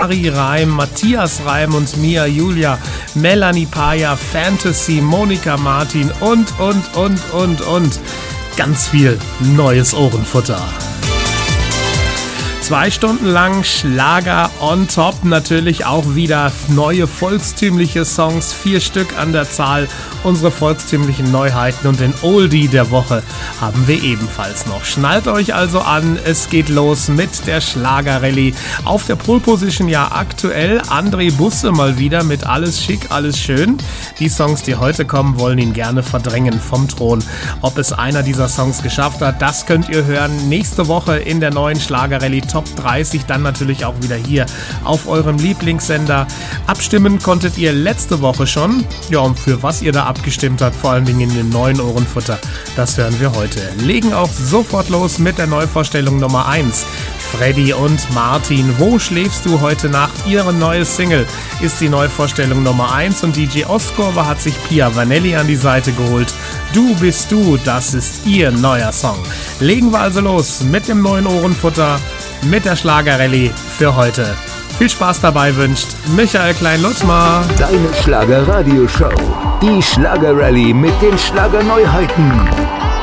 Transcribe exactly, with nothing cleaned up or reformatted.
Mari Reim, Matthias Reim und Mia Julia, Melanie Paya, Fantasy, Monika Martin und, und, und, und, und. Ganz viel neues Ohrenfutter. Zwei Stunden lang Schlager on top, natürlich auch wieder neue volkstümliche Songs, vier Stück an der Zahl. Unsere volkstümlichen Neuheiten und den Oldie der Woche haben wir ebenfalls noch. Schnallt euch also an, es geht los mit der Schlager-Rallye. Auf der Pole Position ja aktuell André Busse mal wieder mit Alles schick, alles schön. Die Songs, die heute kommen, wollen ihn gerne verdrängen vom Thron. Ob es einer dieser Songs geschafft hat, das könnt ihr hören nächste Woche in der neuen Schlager-Rallye Top dreißig, dann natürlich auch wieder hier auf eurem Lieblingssender. Abstimmen konntet ihr letzte Woche schon. Ja, und für was ihr da abgestimmt habt, vor allen Dingen in den neuen Ohrenfutter, das hören wir heute. Legen auch sofort los mit der Neuvorstellung Nummer eins. Freddy und Martin, wo schläfst du heute Nacht? Ihre neue Single ist die Neuvorstellung Nummer eins und D J Oscorva hat sich Pia Vanelli an die Seite geholt. Du bist du, das ist ihr neuer Song. Legen wir also los mit dem neuen Ohrenfutter, mit der Schlager-Rallye für heute. Viel Spaß dabei wünscht Michael Klein-Luttmar. Deine Schlager-Radio-Show. Die Schlager-Rallye mit den Schlagerneuheiten.